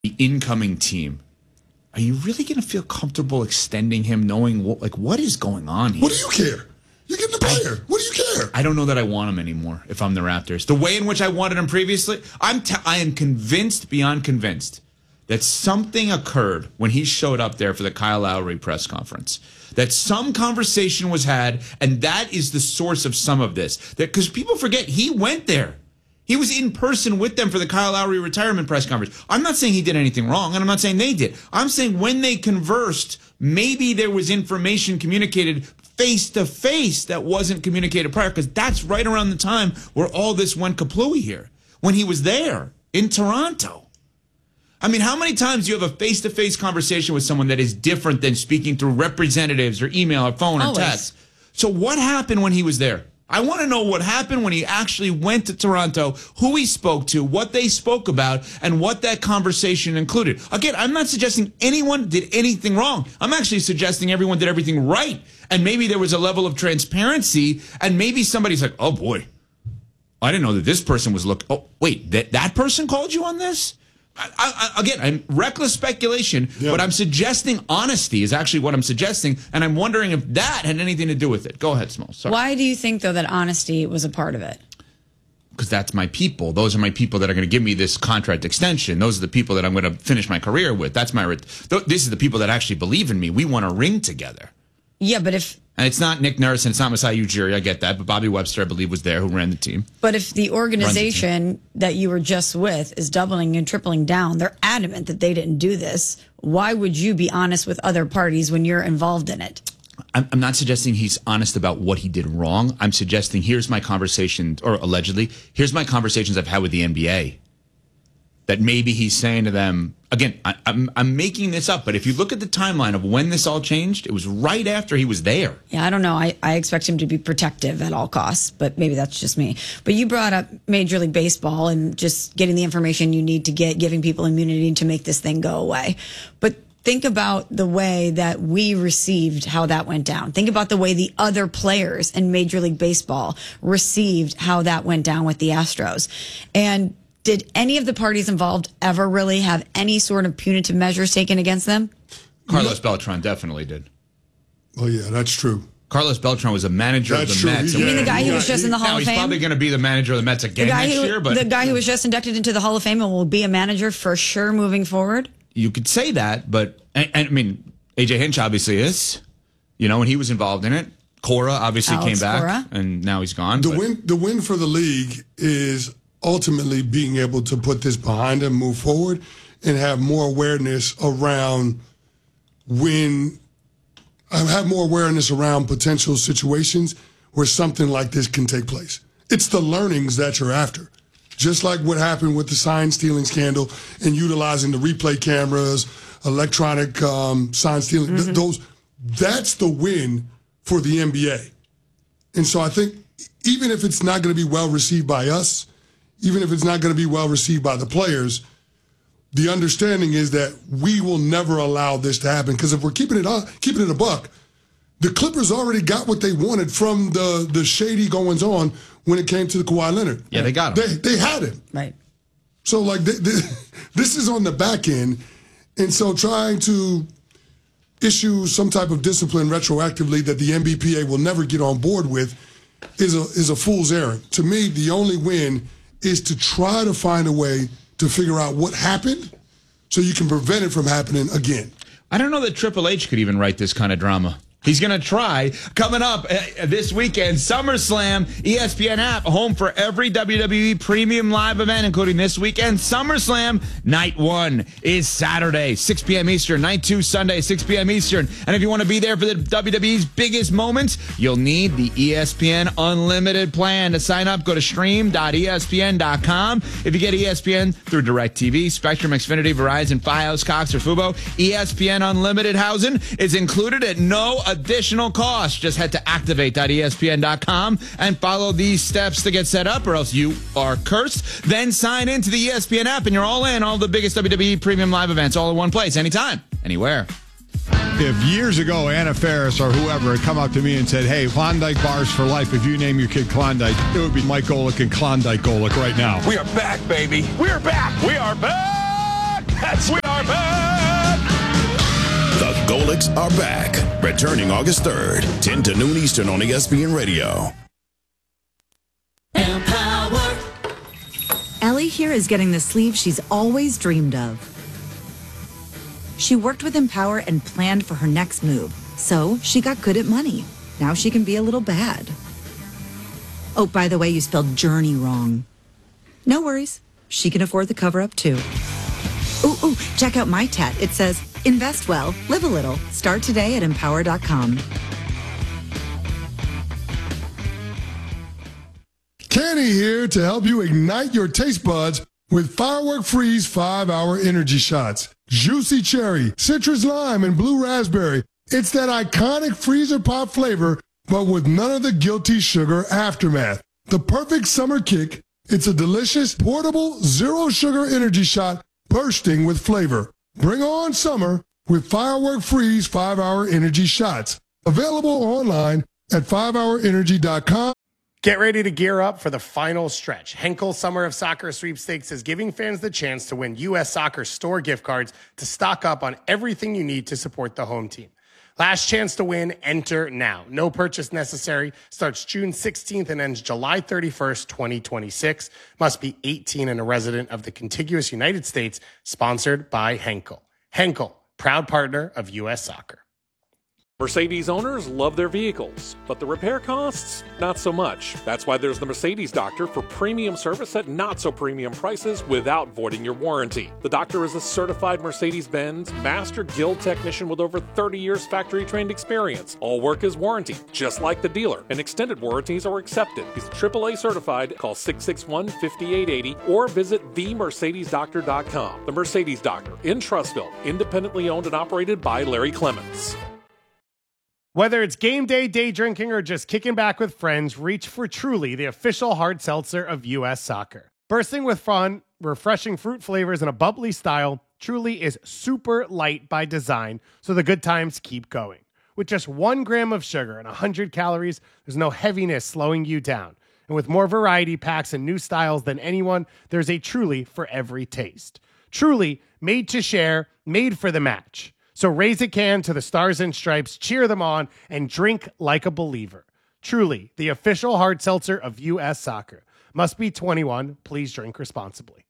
the incoming team, are you really going to feel comfortable extending him knowing what is going on here? What do you care? You're getting the player. What do you care? I don't know that I want him anymore if I'm the Raptors. The way in which I wanted him previously, I am convinced beyond convinced that something occurred when he showed up there for the Kyle Lowry press conference. That some conversation was had, and that is the source of some of this. Because people forget, he went there. He was in person with them for the Kyle Lowry retirement press conference. I'm not saying he did anything wrong, and I'm not saying they did. I'm saying when they conversed, maybe there was information communicated face-to-face that wasn't communicated prior, because that's right around the time where all this went kaplooey here, when he was there in Toronto. I mean, how many times do you have a face-to-face conversation with someone that is different than speaking through representatives or email or phone or text? So what happened when he was there? I want to know what happened when he actually went to Toronto, who he spoke to, what they spoke about, and what that conversation included. Again, I'm not suggesting anyone did anything wrong. I'm actually suggesting everyone did everything right. And maybe there was a level of transparency, and maybe somebody's like, oh, boy, I didn't know that this person was looking. Oh, wait, that person called you on this? Again, I'm reckless speculation, but I'm suggesting honesty is actually what I'm suggesting, and I'm wondering if that had anything to do with it. Go ahead, Smalls. Sorry. Why do you think, though, that honesty was a part of it? Because that's my people. Those are my people that are going to give me this contract extension. Those are the people that I'm going to finish my career with. That's my. This is the people that actually believe in me. We want to ring together. Yeah, but if... And it's not Nick Nurse and it's not Masai Ujiri, I get that, but Bobby Webster, I believe, was there, who ran the team. But if the organization that you were just with is doubling and tripling down, they're adamant that they didn't do this, why would you be honest with other parties when you're involved in it? I'm not suggesting he's honest about what he did wrong. I'm suggesting here's my conversations, or allegedly, here's my conversations I've had with the NBA. That maybe he's saying to them, again, I'm making this up, but if you look at the timeline of when this all changed, it was right after he was there. Yeah, I don't know. I expect him to be protective at all costs, but maybe that's just me. But you brought up Major League Baseball and just getting the information you need to get, giving people immunity to make this thing go away. But think about the way that we received how that went down. Think about the way the other players in Major League Baseball received how that went down with the Astros. And did any of the parties involved ever really have any sort of punitive measures taken against them? Carlos Beltran definitely did. Oh, yeah, that's true. Carlos Beltran was a manager of the Mets. You mean the guy who was just in the Hall of Fame? He's probably going to be the manager of the Mets again next year. But the guy who was just inducted into the Hall of Fame and will be a manager for sure moving forward? You could say that, but, and I mean, A.J. Hinch obviously is, and he was involved in it. Cora obviously came back, and now he's gone. The win for the league is ultimately being able to put this behind them, move forward, and have more awareness around potential situations where something like this can take place. It's the learnings that you're after. Just like what happened with the sign stealing scandal and utilizing the replay cameras, electronic sign stealing, that's the win for the NBA. And so I think even if it's not going to be well received by us, even if it's not going to be well received by the players, the understanding is that we will never allow this to happen. Because if we're keeping it a buck, the Clippers already got what they wanted from the shady goings on when it came to the Kawhi Leonard. Yeah, they got him. They had him. Right. So, this is on the back end. And so trying to issue some type of discipline retroactively that the NBPA will never get on board with is a fool's errand. To me, the only win is to try to find a way to figure out what happened so you can prevent it from happening again. I don't know that Triple H could even write this kind of drama. He's going to try. Coming up this weekend, SummerSlam, ESPN app, home for every WWE premium live event, including this weekend. SummerSlam, night 1 is Saturday, 6 p.m. Eastern. Night 2, Sunday, 6 p.m. Eastern. And if you want to be there for the WWE's biggest moments, you'll need the ESPN Unlimited plan. To sign up, go to stream.espn.com. If you get ESPN through DirecTV, Spectrum, Xfinity, Verizon, Fios, Cox, or Fubo, ESPN Unlimited housing is included at no additional cost. Just head to activate.espn.com and follow these steps to get set up, or else you are cursed. Then sign into the ESPN app and you're all in. All the biggest WWE premium live events all in one place, anytime, anywhere. If years ago Anna Faris or whoever had come up to me and said, hey, Klondike bars for life, if you name your kid Klondike, it would be Mike Golick and Klondike Golick right now. We are back, baby. We are back. We are back. We are back! The Golics are back. Returning August 3rd, 10 to noon Eastern on ESPN Radio. Empower. Ellie here is getting the sleeve she's always dreamed of. She worked with Empower and planned for her next move, so she got good at money. Now she can be a little bad. Oh, by the way, you spelled journey wrong. No worries. She can afford the cover-up, too. Ooh, check out my tat. It says, invest well, live a little. Start today at empower.com. Kenny here to help you ignite your taste buds with Firework Freeze 5-Hour Energy Shots. Juicy cherry, citrus lime, and blue raspberry. It's that iconic freezer pop flavor, but with none of the guilty sugar aftermath. The perfect summer kick. It's a delicious, portable, zero-sugar energy shot bursting with flavor. Bring on summer with Firework Freeze 5-Hour Energy Shots. Available online at 5hourenergy.com. Get ready to gear up for the final stretch. Henkel Summer of Soccer Sweepstakes is giving fans the chance to win U.S. Soccer store gift cards to stock up on everything you need to support the home team. Last chance to win, enter now. No purchase necessary. Starts June 16th and ends July 31st, 2026. Must be 18 and a resident of the contiguous United States. Sponsored by Henkel. Henkel, proud partner of U.S. Soccer. Mercedes owners love their vehicles, but the repair costs, not so much. That's why there's the Mercedes Doctor for premium service at not so premium prices without voiding your warranty. The doctor is a certified Mercedes-Benz Master Guild technician with over 30 years factory trained experience. All work is warranty, just like the dealer, and extended warranties are accepted. He's AAA certified. Call 661-5880 or visit themercedesdoctor.com. The Mercedes Doctor in Trussville, independently owned and operated by Larry Clements. Whether it's game day, day drinking, or just kicking back with friends, reach for Truly, the official hard seltzer of U.S. Soccer. Bursting with fun, refreshing fruit flavors, and a bubbly style, Truly is super light by design, so the good times keep going. With just 1 gram of sugar and 100 calories, there's no heaviness slowing you down. And with more variety packs and new styles than anyone, there's a Truly for every taste. Truly, made to share, made for the match. So raise a can to the Stars and Stripes, cheer them on, and drink like a believer. Truly, the official hard seltzer of U.S. Soccer. Must be 21. Please drink responsibly.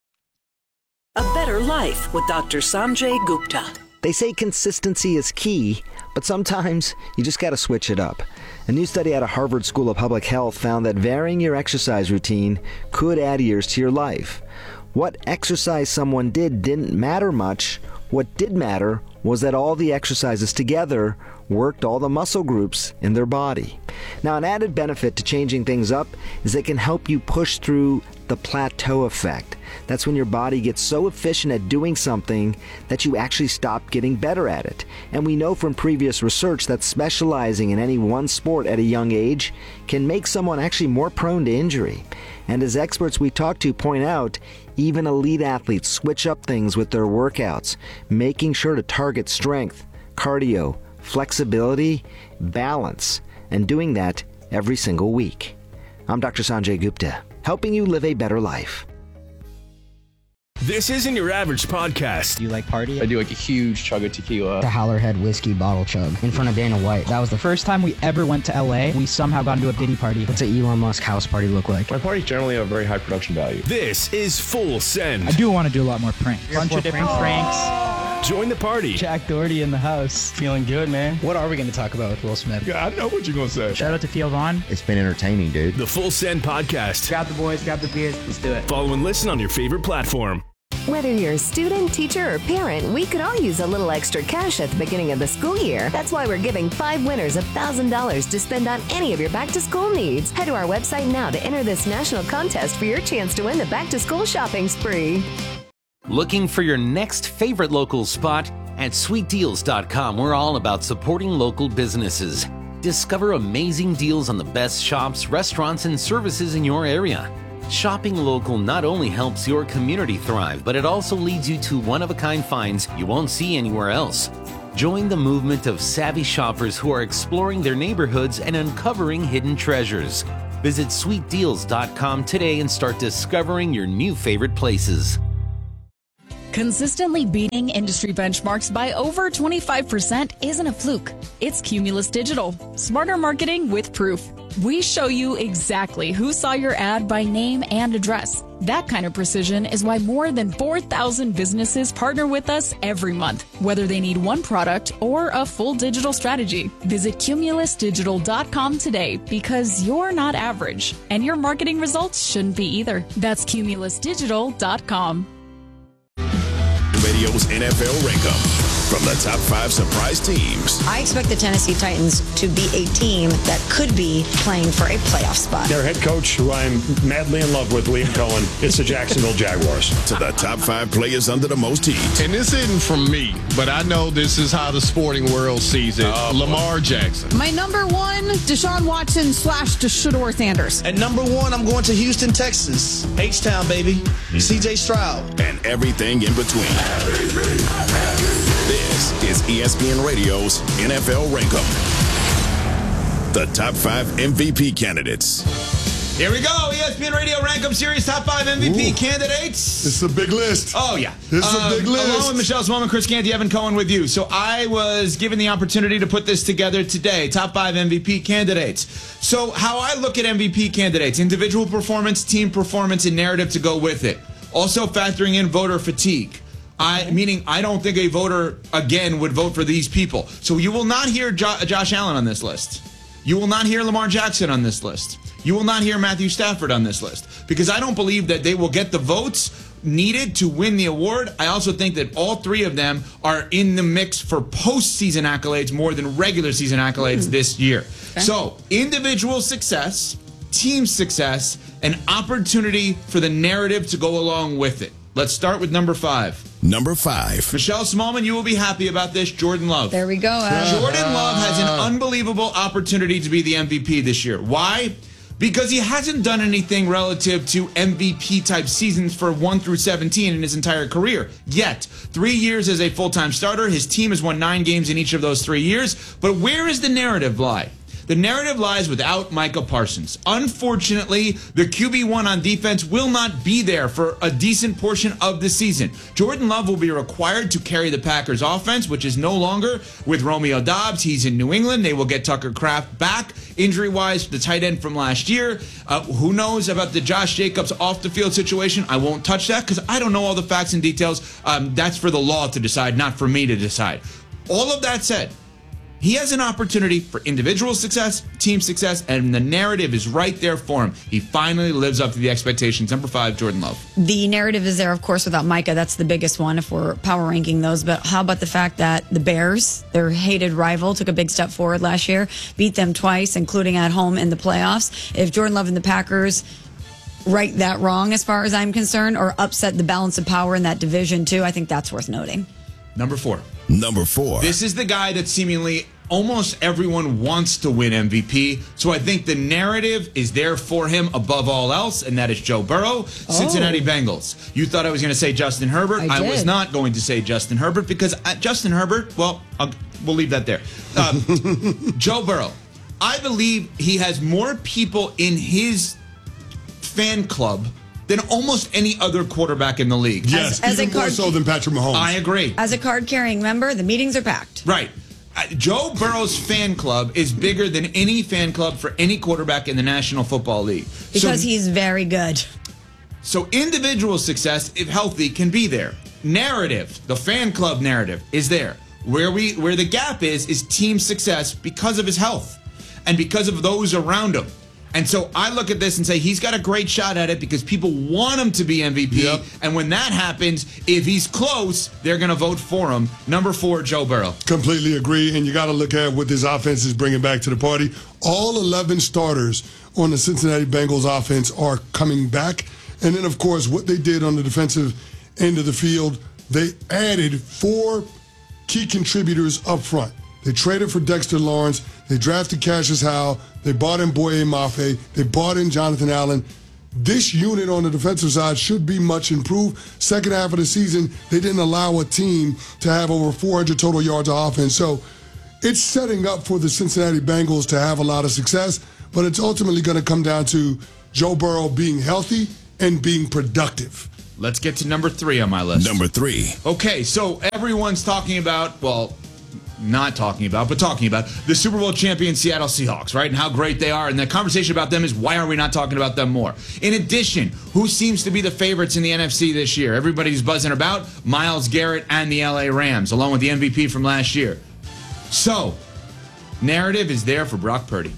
A Better Life with Dr. Sanjay Gupta. They say consistency is key, but sometimes you just got to switch it up. A new study out of Harvard School of Public Health found that varying your exercise routine could add years to your life. What exercise someone did didn't matter much. What did matter was that all the exercises together worked all the muscle groups in their body. Now, an added benefit to changing things up is they can help you push through the plateau effect. That's when your body gets so efficient at doing something that you actually stop getting better at it. And we know from previous research that specializing in any one sport at a young age can make someone actually more prone to injury. And as experts we talk to point out, even elite athletes switch up things with their workouts, making sure to target strength, cardio, flexibility, balance, and doing that every single week. I'm Dr. Sanjay Gupta, helping you live a better life. This isn't your average podcast. Do you like party? I do like a huge chug of tequila. The Howlerhead whiskey bottle chug in front of Dana White. That was the first time we ever went to LA. We somehow got into a Diddy party. What's an Elon Musk house party look like? My parties generally have very high production value. This is Full Send. I do want to do a lot more pranks. A bunch of different pranks. Join the party. Jack Doherty in the house. Feeling good, man. What are we going to talk about with Will Smith? Yeah, I know what you're going to say. Shout out to Theo Vaughn. It's been entertaining, dude. The Full Send Podcast. Grab the boys, grab the beers. Let's do it. Follow and listen on your favorite platform. Whether you're a student, teacher, or parent, we could all use a little extra cash at the beginning of the school year. That's why we're giving 5 winners $1,000 to spend on any of your back-to-school needs. Head to our website now to enter this national contest for your chance to win the back-to-school shopping spree. Looking for your next favorite local spot? At sweetdeals.com, we're all about supporting local businesses. Discover amazing deals on the best shops, restaurants, and services in your area. Shopping local not only helps your community thrive, but it also leads you to one-of-a-kind finds you won't see anywhere else. Join the movement of savvy shoppers who are exploring their neighborhoods and uncovering hidden treasures. Visit sweetdeals.com today and start discovering your new favorite places. Consistently beating industry benchmarks by over 25% isn't a fluke. It's Cumulus Digital. Smarter marketing with proof. We show you exactly who saw your ad by name and address. That kind of precision is why more than 4,000 businesses partner with us every month, whether they need one product or a full digital strategy. Visit cumulusdigital.com today because you're not average, and your marketing results shouldn't be either. That's cumulusdigital.com. Radio's NFL Rankum. From the top 5 surprise teams. I expect the Tennessee Titans to be a team that could be playing for a playoff spot. Their head coach, who I'm madly in love with, Liam Cohen, it's the Jacksonville Jaguars. To the top 5 players under the most heat. And this isn't from me, but I know this is how the sporting world sees it. Lamar Jackson. My number 1, Deshaun Watson / Shedeur Sanders. At number 1, I'm going to Houston, Texas. H-Town, baby. C.J. Stroud. And everything in between. This is ESPN Radio's NFL Rankum. The top 5 MVP candidates. Here we go. ESPN Radio Rankum Series top 5 MVP candidates. It's a big list. Oh, yeah. This is a big list. Along with Michelle Swellman, Chris Canty, Evan Cohen with you. So I was given the opportunity to put this together today. Top 5 MVP candidates. So how I look at MVP candidates, individual performance, team performance, and narrative to go with it. Also factoring in voter fatigue. Meaning I don't think a voter, again, would vote for these people. So you will not hear Josh Allen on this list. You will not hear Lamar Jackson on this list. You will not hear Matthew Stafford on this list. Because I don't believe that they will get the votes needed to win the award. I also think that all 3 of them are in the mix for postseason accolades more than regular season accolades this year. Okay. So individual success, team success, and opportunity for the narrative to go along with it. Let's start with number 5. Number 5. Michelle Smallman, you will be happy about this. Jordan Love. There we go. Jordan Love has an unbelievable opportunity to be the MVP this year. Why? Because he hasn't done anything relative to MVP-type seasons for 1 through 17 in his entire career. Yet, 3 years as a full-time starter, his team has won 9 games in each of those 3 years. But where is the narrative lie? The narrative lies without Micah Parsons. Unfortunately, the QB1 on defense will not be there for a decent portion of the season. Jordan Love will be required to carry the Packers offense, which is no longer with Romeo Doubs. He's in New England. They will get Tucker Kraft back injury-wise, the tight end from last year. Who knows about the Josh Jacobs off-the-field situation? I won't touch that because I don't know all the facts and details. That's for the law to decide, not for me to decide. All of that said, he has an opportunity for individual success, team success, and the narrative is right there for him. He finally lives up to the expectations. Number 5, Jordan Love. The narrative is there, of course, without Micah. That's the biggest one if we're power ranking those. But how about the fact that the Bears, their hated rival, took a big step forward last year, beat them twice, including at home in the playoffs. If Jordan Love and the Packers right that wrong, as far as I'm concerned, or upset the balance of power in that division, too, I think that's worth noting. Number 4. Number 4. This is the guy that seemingly almost everyone wants to win MVP. So I think the narrative is there for him above all else, and that is Joe Burrow, Cincinnati Bengals. You thought I was going to say Justin Herbert. I was not going to say Justin Herbert because Justin Herbert, well, we'll leave that there. Joe Burrow. I believe he has more people in his fan club than almost any other quarterback in the league. Yes, even more so than Patrick Mahomes. I agree. As a card-carrying member, the meetings are packed. Right. Joe Burrow's fan club is bigger than any fan club for any quarterback in the National Football League. Because he's very good. So individual success, if healthy, can be there. Narrative, the fan club narrative, is there. Where the gap is team success because of his health and because of those around him. And so I look at this and say he's got a great shot at it because people want him to be MVP. Yep. And when that happens, if he's close, they're going to vote for him. Number 4, Joe Burrow. Completely agree. And you got to look at what this offense is bringing back to the party. All 11 starters on the Cincinnati Bengals offense are coming back. And then, of course, what they did on the defensive end of the field, they added 4 key contributors up front. They traded for Dexter Lawrence. They drafted Cassius Howell. They bought in Boye Mafe. They bought in Jonathan Allen. This unit on the defensive side should be much improved. Second half of the season, they didn't allow a team to have over 400 total yards of offense. So it's setting up for the Cincinnati Bengals to have a lot of success, but it's ultimately going to come down to Joe Burrow being healthy and being productive. Let's get to number 3 on my list. Number 3. Okay, so everyone's talking about, well, not talking about, but talking about the Super Bowl champion Seattle Seahawks, right? And how great they are. And the conversation about them is, why are we not talking about them more? In addition, who seems to be the favorites in the NFC this year? Everybody's buzzing about Myles Garrett and the LA Rams, along with the MVP from last year. So, narrative is there for Brock Purdy.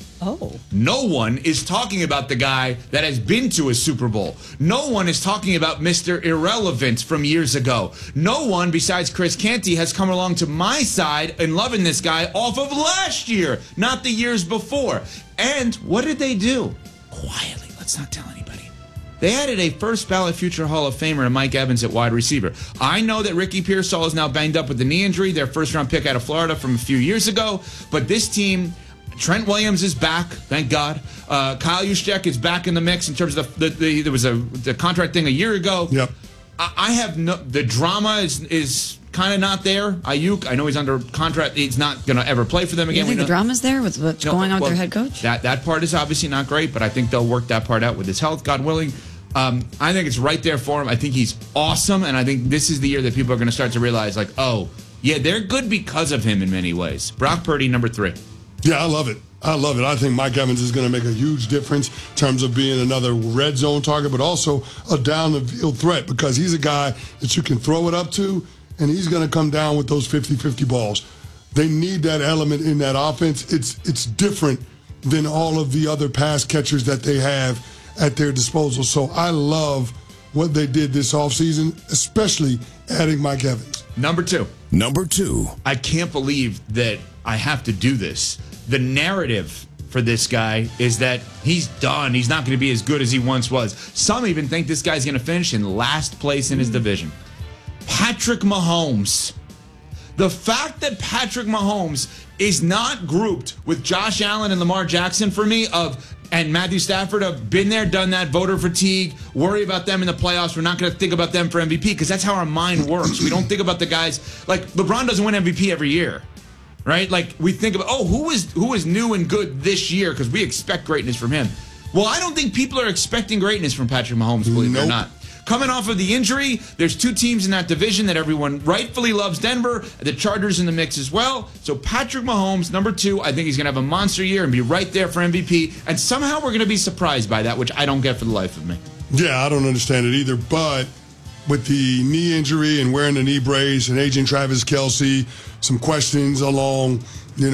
Oh. No one is talking about the guy that has been to a Super Bowl. No one is talking about Mr. Irrelevant from years ago. No one besides Chris Canty has come along to my side and loving this guy off of last year, not the years before. And what did they do? Quietly, let's not tell anybody. They added a first ballot future Hall of Famer to Mike Evans at wide receiver. I know that Ricky Pearsall is now banged up with the knee injury, their first round pick out of Florida from a few years ago. But this team, Trent Williams is back, thank God. Kyle Juszczyk is back in the mix in terms of there was the contract thing a year ago. Yep. I have the drama is kind of not there. Ayuk, I know he's under contract. He's not going to ever play for them again. You think the drama's there with what's going on with their head coach? That part is obviously not great, but I think they'll work that part out with his health, God willing. I think it's right there for him. I think he's awesome, and I think this is the year that people are going to start to realize, like, oh, yeah, they're good because of him in many ways. Brock Purdy, number 3. Yeah, I love it. I think Mike Evans is going to make a huge difference in terms of being another red zone target, but also a down-the-field threat, because he's a guy that you can throw it up to, and he's going to come down with those 50-50 balls. They need that element in that offense. It's different than all of the other pass catchers that they have at their disposal. So I love what they did this offseason, especially adding Mike Evans. Number 2. Number 2. I can't believe that I have to do this. The narrative for this guy is that he's done. He's not going to be as good as he once was. Some even think this guy's going to finish in last place in his division. Patrick Mahomes. The fact that Patrick Mahomes is not grouped with Josh Allen and Lamar Jackson for me and Matthew Stafford have been there, done that, voter fatigue, worry about them in the playoffs. We're not going to think about them for MVP because that's how our mind works. We don't think about the guys. Like, LeBron doesn't win MVP every year. Right? Like, we think about, who is new and good this year because we expect greatness from him. Well, I don't think people are expecting greatness from Patrick Mahomes, believe it or not. Coming off of the injury, there's 2 teams in that division that everyone rightfully loves, Denver, the Chargers in the mix as well. So Patrick Mahomes, number 2, I think he's going to have a monster year and be right there for MVP. And somehow we're going to be surprised by that, which I don't get for the life of me. Yeah, I don't understand it either, but with the knee injury and wearing the knee brace and aging Travis Kelce, some questions along, in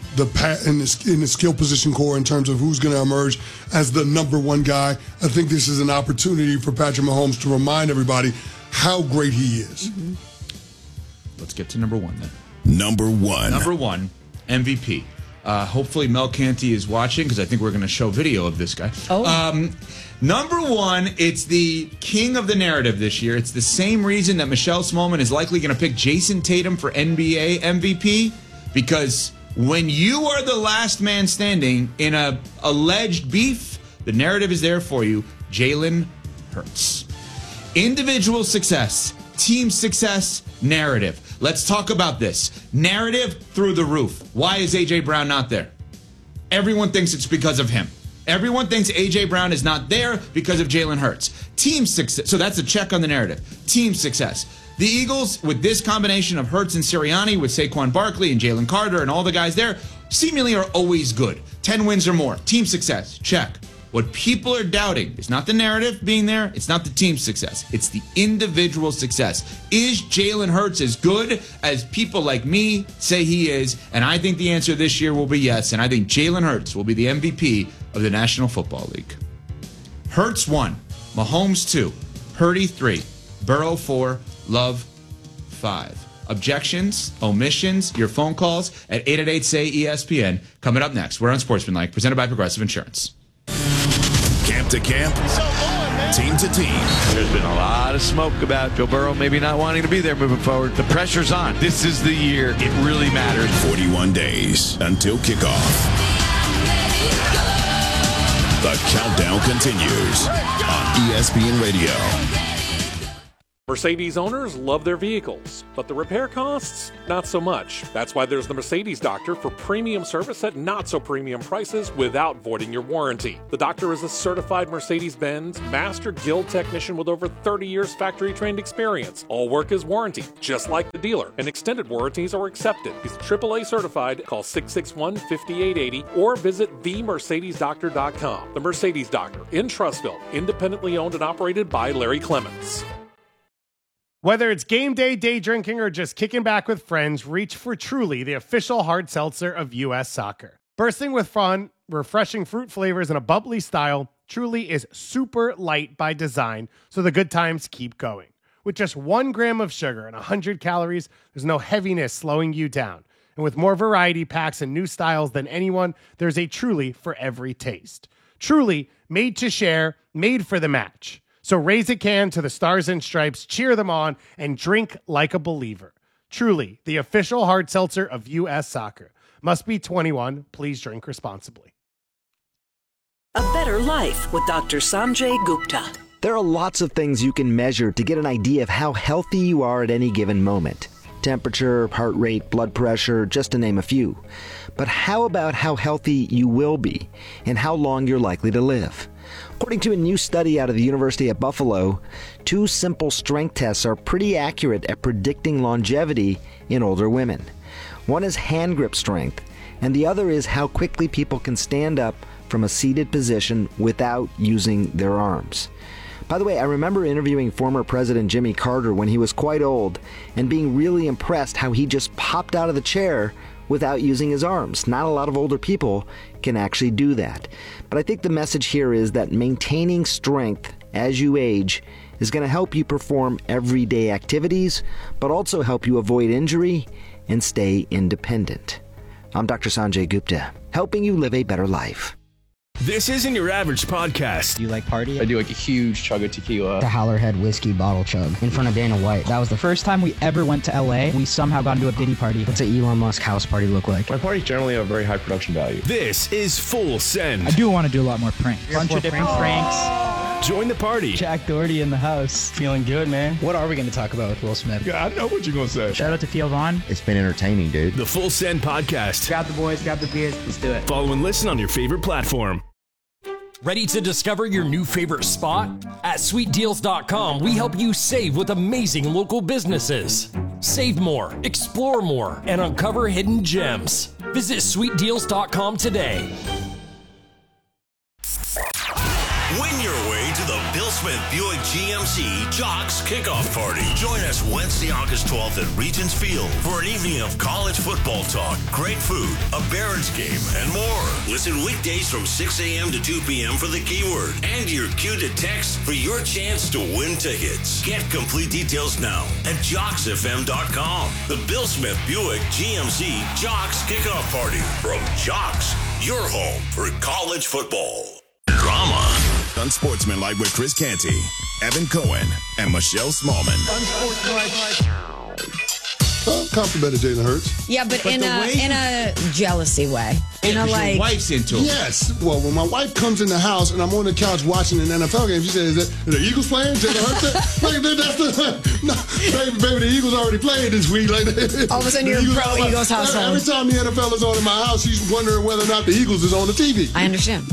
the skill position core in terms of who's going to emerge as the number 1 guy. I think this is an opportunity for Patrick Mahomes to remind everybody how great he is. Mm-hmm. Let's get to number 1 then. Number 1. Number 1, MVP. Hopefully Mel Canty is watching because I think we're going to show video of this guy. Oh. Number 1, it's the king of the narrative this year. It's the same reason that Michelle Smallman is likely going to pick Jason Tatum for NBA MVP, because when you are the last man standing in a alleged beef, the narrative is there for you. Jalen Hurts. Individual success, team success, narrative. Let's talk about this. Narrative through the roof. Why is A.J. Brown not there? Everyone thinks it's because of him. Everyone thinks A.J. Brown is not there because of Jalen Hurts. Team success. So that's a check on the narrative. Team success. The Eagles, with this combination of Hurts and Sirianni, with Saquon Barkley and Jalen Carter and all the guys there, seemingly are always good. 10 wins or more. Team success. Check. What people are doubting is not the narrative being there. It's not the team success. It's the individual success. Is Jalen Hurts as good as people like me say he is? And I think the answer this year will be yes. And I think Jalen Hurts will be the MVP of the National Football League. Hurts 1, Mahomes 2, Purdy 3, Burrow 4, Love 5. Objections, omissions, your phone calls at 888-SAY-ESPN. Coming up next, we're on Sportsmanlike, presented by Progressive Insurance. Camp to camp, team to team. There's been a lot of smoke about Joe Burrow maybe not wanting to be there moving forward. The pressure's on. This is the year it really matters. 41 days until kickoff. The countdown continues on ESPN Radio. Mercedes owners love their vehicles, but the repair costs, not so much. That's why there's the Mercedes Doctor for premium service at not so premium prices without voiding your warranty. The Doctor is a certified Mercedes-Benz Master Guild technician with over 30 years factory trained experience. All work is warranty, just like the dealer, and extended warranties are accepted. He's AAA certified. Call 661-5880 or visit themercedesdoctor.com. The Mercedes Doctor in Trussville, independently owned and operated by Larry Clements. Whether it's game day, day drinking, or just kicking back with friends, reach for Truly, the official hard seltzer of U.S. Soccer. Bursting with fun, refreshing fruit flavors, and a bubbly style, Truly is super light by design, so the good times keep going. With just 1 gram of sugar and 100 calories, there's no heaviness slowing you down. And with more variety packs and new styles than anyone, there's a Truly for every taste. Truly, made to share, made for the match. So raise a can to the Stars and Stripes, cheer them on, and drink like a believer. Truly, the official hard seltzer of U.S. Soccer. Must be 21. Please drink responsibly. A Better Life with Dr. Sanjay Gupta. There are lots of things you can measure to get an idea of how healthy you are at any given moment. Temperature, heart rate, blood pressure, just to name a few. But how about how healthy you will be and how long you're likely to live? According to a new study out of the University at Buffalo, 2 simple strength tests are pretty accurate at predicting longevity in older women. One is hand grip strength, and the other is how quickly people can stand up from a seated position without using their arms. By the way, I remember interviewing former President Jimmy Carter when he was quite old and being really impressed how he just popped out of the chair without using his arms. Not a lot of older people can actually do that. But I think the message here is that maintaining strength as you age is going to help you perform everyday activities, but also help you avoid injury and stay independent. I'm Dr. Sanjay Gupta, helping you live a better life. This isn't your average podcast. Do you like party? I do like a huge chug of tequila. The Howlerhead whiskey bottle chug in front of Dana White. That was the first time we ever went to LA. We somehow got into a Diddy party. What's an Elon Musk house party look like? My parties generally have a very high production value. This is Full Send. I do want to do a lot more pranks. Bunch of different pranks. Join the party. Jack Doherty in the house. Feeling good, man. What are we going to talk about with Will Smith? Yeah, I know what you're going to say. Shout out to Theo Vaughn. It's been entertaining, dude. The Full Send podcast. Grab the boys, grab the beers. Let's do it. Follow and listen on your favorite platform. Ready to discover your new favorite spot? At sweetdeals.com, we help you save with amazing local businesses. Save more, explore more, and uncover hidden gems. Visit sweetdeals.com today. Win your way to the Bill Smith Buick GMC Jocks Kickoff Party. Join us Wednesday, August 12th at Regents Field for an evening of college football talk, great food, a Barons game, and more. Listen weekdays from 6 a.m. to 2 p.m. for the keyword and your cue to text for your chance to win tickets. Get complete details now at JocksFM.com. The Bill Smith Buick GMC Jocks Kickoff Party from Jocks, your home for college football. Drama. Unsportsmanlike with Chris Canty, Evan Cohen, and Michelle Smallman. Complimented Jalen Hurts. Yeah, but in a jealousy way. In a your wife's into it. Yes. Well, when my wife comes in the house and I'm on the couch watching an NFL game, she says, "Is the Eagles playing? Jalen Hurts?" Like, baby, the Eagles already played this week. Like, all of a sudden, you're a pro Eagles household. Every time the NFL is on in my house, she's wondering whether or not the Eagles is on the TV. I understand.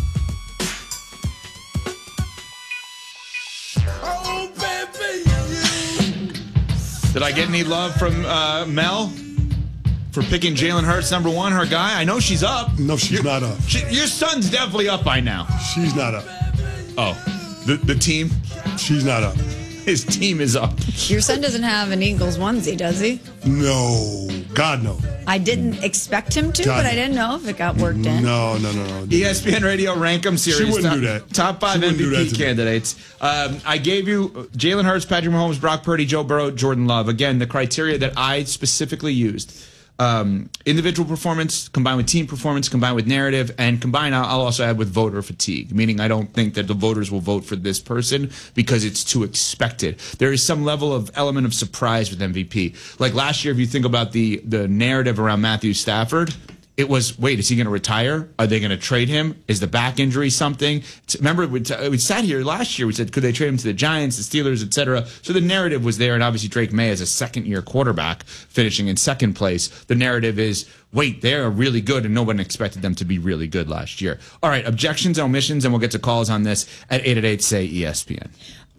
Did I get any love from Mel for picking Jalen Hurts number 1, her guy? I know she's up. No, she's not up. Your son's definitely up by now. She's not up. Oh, the team? She's not up. His team is up. Your son doesn't have an Eagles onesie, does he? No. God, no. I didn't expect him to, but I didn't know if it got worked in. No. ESPN Radio Rank 'em series. She wouldn't do that. Top 5 MVP candidates. I gave you Jalen Hurts, Patrick Mahomes, Brock Purdy, Joe Burrow, Jordan Love. Again, the criteria that I specifically used. Individual performance combined with team performance, combined with narrative, and combined, I'll also add with voter fatigue, meaning I don't think that the voters will vote for this person because it's too expected. There is some level of element of surprise with MVP. Like last year, if you think about the narrative around Matthew Stafford, It was, wait, is he going to retire? Are they going to trade him? Is the back injury something? Remember, we sat here last year. We said, could they trade him to the Giants, the Steelers, et cetera? So the narrative was there, and obviously Drake May as a second-year quarterback finishing in second place. The narrative is, wait, they're really good, and no one expected them to be really good last year. All right, objections and omissions, and we'll get to calls on this at 888-SAY-ESPN.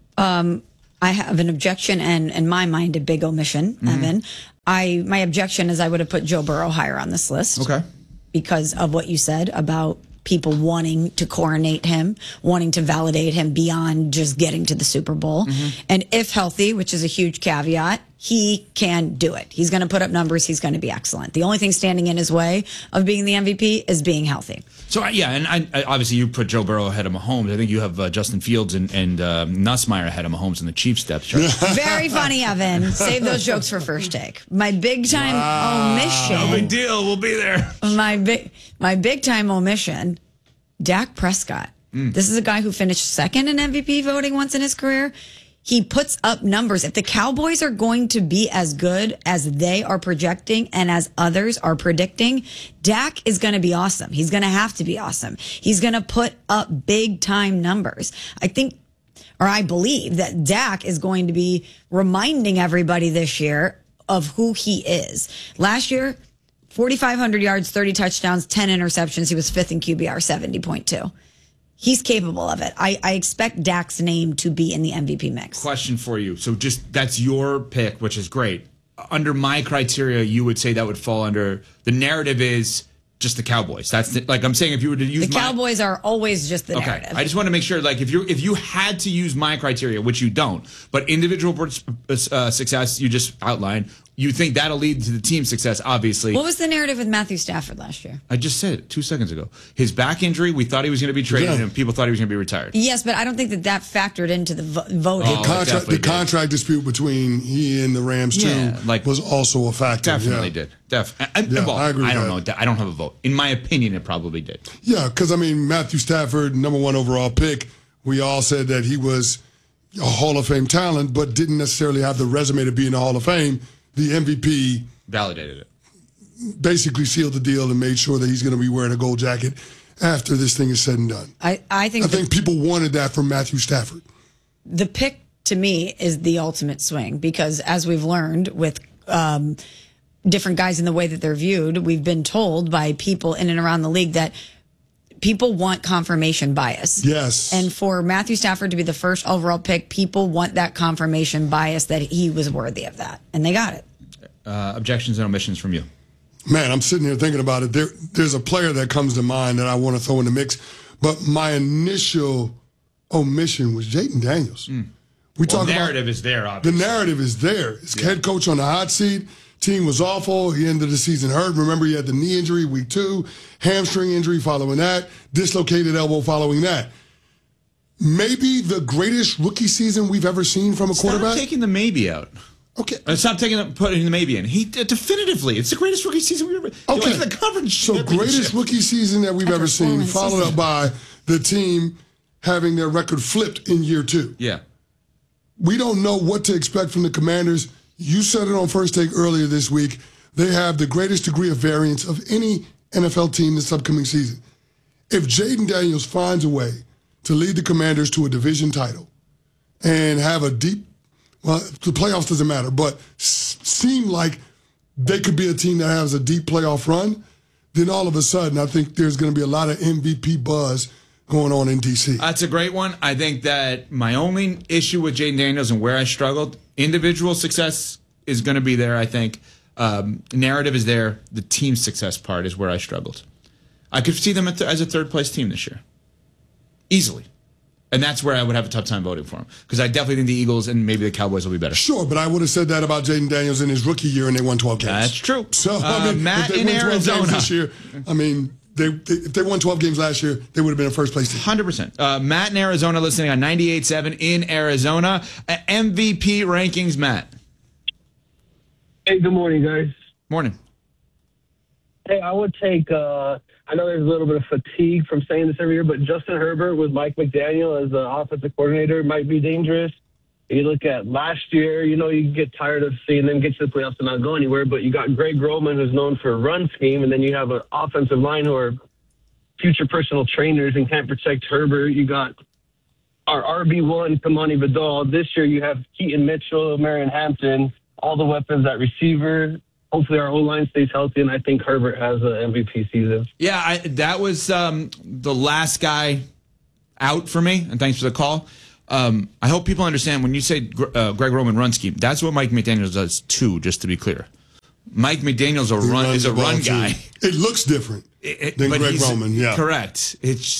I have an objection and, in my mind, a big omission, Evan. My objection is I would have put Joe Burrow higher on this list. Okay. Because of what you said about people wanting to coronate him, wanting to validate him beyond just getting to the Super Bowl. And if healthy, which is a huge caveat, he can do it. He's going to put up numbers. He's going to be excellent. The only thing standing in his way of being the MVP is being healthy. So, yeah, and I obviously you put Joe Burrow ahead of Mahomes. I think you have Justin Fields and Nussmeier ahead of Mahomes in the Chiefs depth chart. Very funny, Evan. Save those jokes for first take. My big-time omission. No big deal. We'll be there. My big-time omission, Dak Prescott. This is a guy who finished second in MVP voting once in his career. He puts up numbers. If the Cowboys are going to be as good as they are projecting and as others are predicting, Dak is going to be awesome. He's going to have to be awesome. He's going to put up big time numbers. I believe that Dak is going to be reminding everybody this year of who he is. Last year, 4,500 yards, 30 touchdowns, 10 interceptions. He was fifth in QBR, 70.2. He's capable of it. I expect Dak's name to be in the MVP mix. Question for you. So that's your pick, which is great. Under my criteria, you would say that would fall under the narrative is just the Cowboys. That's I'm saying if you were to use the Cowboys are always just the narrative. I just want to make sure if you had to use my criteria, which you don't, but individual success you just outlined, you think that'll lead to the team success, obviously. What was the narrative with Matthew Stafford last year? I just said it 2 seconds ago. His back injury, we thought he was going to be traded, and people thought he was going to be retired. Yes, but I don't think that factored into the voting. The contract dispute between he and the Rams, too, was also a factor. Definitely did. I agree I don't know. I don't have a vote. In my opinion, it probably did. Yeah, because, Matthew Stafford, number 1 overall pick, we all said that he was a Hall of Fame talent, but didn't necessarily have the resume to be in the Hall of Fame. The MVP validated it. Basically sealed the deal and made sure that he's going to be wearing a gold jacket after this thing is said and done. I think people wanted that from Matthew Stafford. The pick, to me, is the ultimate swing because, as we've learned with different guys in the way that they're viewed, we've been told by people in and around the league that people want confirmation bias. Yes. And for Matthew Stafford to be the first overall pick, people want that confirmation bias that he was worthy of that. And they got it. Objections and omissions from you. Man, I'm sitting here thinking about it. There's a player that comes to mind that I want to throw in the mix. But my initial omission was Jayden Daniels. The narrative is there, obviously. The narrative is there. His head coach on the hot seat. Team was awful. He ended the season hurt. Remember, he had the knee injury week 2, hamstring injury following that, dislocated elbow following that. Maybe the greatest rookie season we've ever seen from a quarterback. Stop taking the maybe out. Okay. Stop putting the maybe in. He definitively, it's the greatest rookie season we've ever. Okay. The conference so greatest rookie season that we've ever seen, followed up by the team having their record flipped in year 2. Yeah. We don't know what to expect from the Commanders. You said it on First Take earlier this week. They have the greatest degree of variance of any NFL team this upcoming season. If Jayden Daniels finds a way to lead the Commanders to a division title and have a deep, well, the playoffs doesn't matter, but seem like they could be a team that has a deep playoff run, then all of a sudden I think there's going to be a lot of MVP buzz going on in D.C. That's a great one. I think that my only issue with Jayden Daniels and where I struggled, individual success is going to be there, I think. Narrative is there. The team success part is where I struggled. I could see them as a third-place team this year. Easily. And that's where I would have a tough time voting for them. Because I definitely think the Eagles and maybe the Cowboys will be better. Sure, but I would have said that about Jayden Daniels in his rookie year, and they won 12 games. That's true. So, Matt if they in won 12 Arizona. games this year, if they won 12 games last year, they would have been a first-place team. 100%. Matt in Arizona listening on 98.7 in Arizona. MVP rankings, Matt. Hey, good morning, guys. Morning. Hey, I would take, I know there's a little bit of fatigue from saying this every year, but Justin Herbert with Mike McDaniel as the offensive coordinator might be dangerous. You look at last year, you get tired of seeing them get to the playoffs and not go anywhere, but you got Greg Roman, who's known for a run scheme, and then you have an offensive line who are future personal trainers and can't protect Herbert. You got our RB1, Kamani Vidal. This year you have Keaton Mitchell, Marion Hampton, all the weapons at receiver. Hopefully our O-line stays healthy, and I think Herbert has an MVP season. Yeah, that was the last guy out for me, and thanks for the call. I hope people understand when you say Greg Roman run scheme, that's what Mike McDaniels does too, just to be clear. Mike McDaniels is a run guy. It looks different than Greg Roman, yeah. Correct.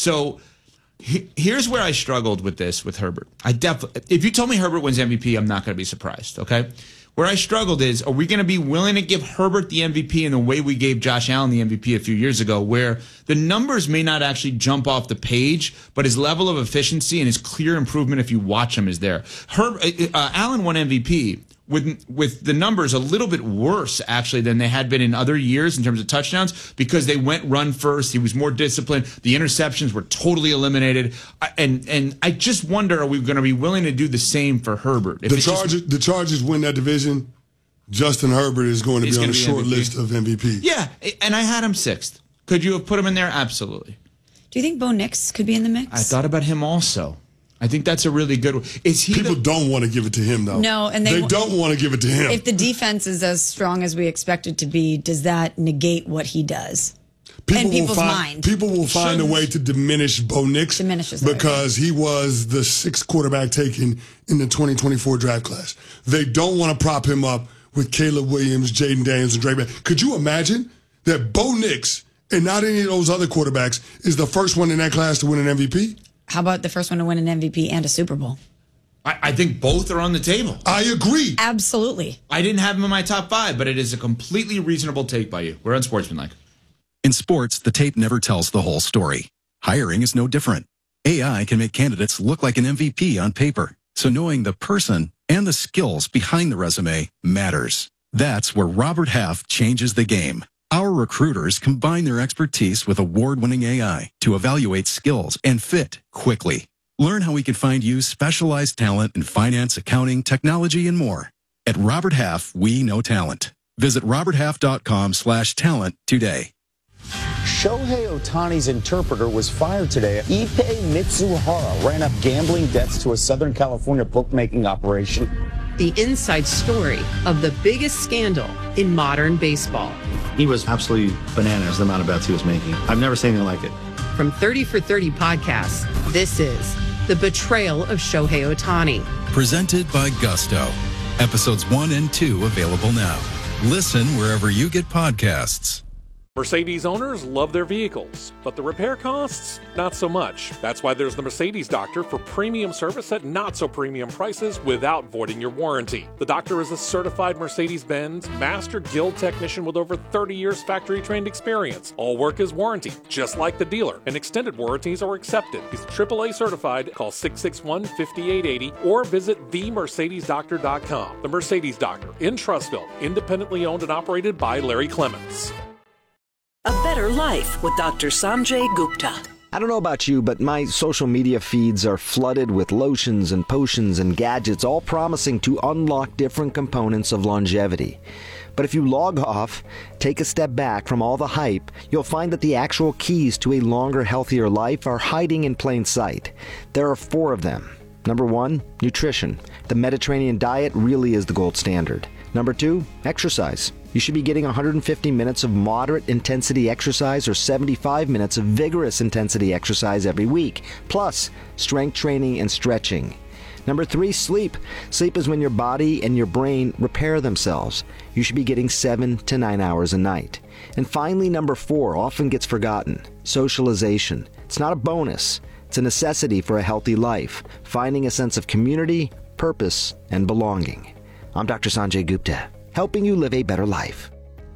Here's where I struggled with this with Herbert. If you told me Herbert wins MVP, I'm not going to be surprised, okay? Where I struggled is, are we going to be willing to give Herbert the MVP in the way we gave Josh Allen the MVP a few years ago, where the numbers may not actually jump off the page, but his level of efficiency and his clear improvement if you watch him is there. Allen won MVP with the numbers a little bit worse, actually, than they had been in other years in terms of touchdowns because they went run first. He was more disciplined. The interceptions were totally eliminated. And I just wonder, are we going to be willing to do the same for Herbert? The Chargers win that division, Justin Herbert is going to be on the short list of MVP. Yeah, and I had him 6th. Could you have put him in there? Absolutely. Do you think Bo Nix could be in the mix? I thought about him also. I think that's a really good one. People don't want to give it to him, though. No, and they don't want to give it to him. If the defense is as strong as we expect it to be, does that negate what he does? In people's mind. People will find a way to diminish Bo Nix because he was the 6th quarterback taken in the 2024 draft class. They don't want to prop him up with Caleb Williams, Jaden Daniels, and Drake May. Could you imagine that Bo Nix and not any of those other quarterbacks is the first one in that class to win an MVP? How about the first one to win an MVP and a Super Bowl? I think both are on the table. I agree. Absolutely. I didn't have him in my top 5, but it is a completely reasonable take by you. We're on Sportsmanlike. In sports, the tape never tells the whole story. Hiring is no different. AI can make candidates look like an MVP on paper, so knowing the person and the skills behind the resume matters. That's where Robert Half changes the game. Our recruiters combine their expertise with award-winning AI to evaluate skills and fit quickly. Learn how we can find you specialized talent in finance, accounting, technology, and more. At Robert Half, we know talent. Visit roberthalf.com/talent today. Shohei Ohtani's interpreter was fired today. Ippei Mitsuhara ran up gambling debts to a Southern California bookmaking operation. The inside story of the biggest scandal in modern baseball. He was absolutely bananas, the amount of bets he was making. I've never seen anything like it. From 30 for 30 podcasts, this is The Betrayal of Shohei Ohtani. Presented by Gusto. Episodes 1 and 2 available now. Listen wherever you get podcasts. Mercedes owners love their vehicles, but the repair costs, not so much. That's why there's the Mercedes Doctor for premium service at not so premium prices without voiding your warranty. The Doctor is a certified Mercedes-Benz Master Guild technician with over 30 years factory-trained experience. All work is warranty, just like the dealer, and extended warranties are accepted. He's AAA certified. Call 661-5880 or visit themercedesdoctor.com. The Mercedes Doctor in Trussville, independently owned and operated by Larry Clements. A Better Life with Dr. Sanjay Gupta. I don't know about you, but my social media feeds are flooded with lotions and potions and gadgets, all promising to unlock different components of longevity. But if you log off, take a step back from all the hype, you'll find that the actual keys to a longer, healthier life are hiding in plain sight. There are 4 of them. Number 1, nutrition. The Mediterranean diet really is the gold standard. Number 2, exercise. You should be getting 150 minutes of moderate intensity exercise or 75 minutes of vigorous intensity exercise every week, plus strength training and stretching. Number 3, sleep. Sleep is when your body and your brain repair themselves. You should be getting 7 to 9 hours a night. And finally, number 4 often gets forgotten. Socialization. It's not a bonus. It's a necessity for a healthy life, finding a sense of community, purpose, and belonging. I'm Dr. Sanjay Gupta, helping you live a better life.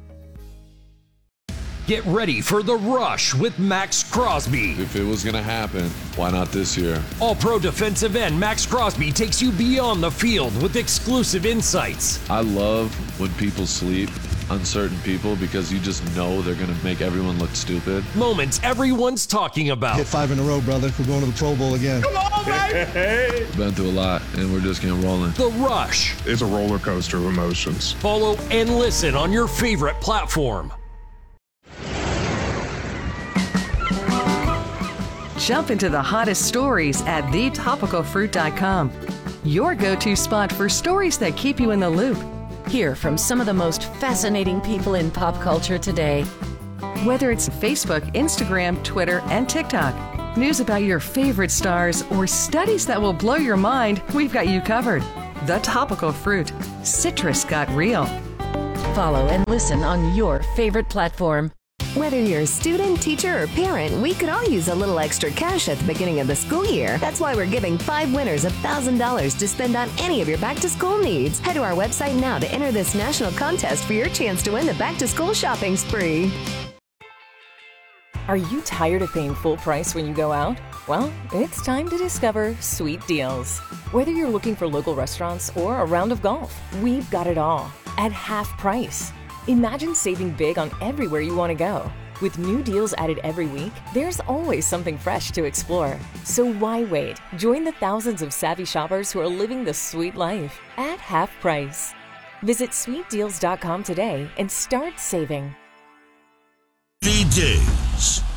Get ready for the rush with Max Crosby. If it was going to happen, why not this year? All-pro defensive end Max Crosby takes you beyond the field with exclusive insights. I love when people sleep uncertain people because you just know they're going to make everyone look stupid. Moments everyone's talking about. Hit 5 in a row, brother. We're going to the Pro Bowl again. Come on, baby! We've been through a lot, and we're just getting rolling. The Rush. It's a roller coaster of emotions. Follow and listen on your favorite platform. Jump into the hottest stories at thetopicalfruit.com. Your go-to spot for stories that keep you in the loop. Hear from some of the most fascinating people in pop culture today. Whether it's Facebook, Instagram, Twitter, and TikTok, news about your favorite stars, or studies that will blow your mind, we've got you covered. The Topical Fruit. Citrus got real. Follow and listen on your favorite platform. Whether you're a student, teacher, or parent, we could all use a little extra cash at the beginning of the school year. That's why we're giving 5 winners $1,000 to spend on any of your back-to-school needs. Head to our website now to enter this national contest for your chance to win the back-to-school shopping spree. Are you tired of paying full price when you go out? Well, it's time to discover Sweet Deals. Whether you're looking for local restaurants or a round of golf, we've got it all at half price. Imagine saving big on everywhere you want to go. With new deals added every week, there's always something fresh to explore. So why wait? Join the thousands of savvy shoppers who are living the sweet life at half price. Visit sweetdeals.com today and start saving. Days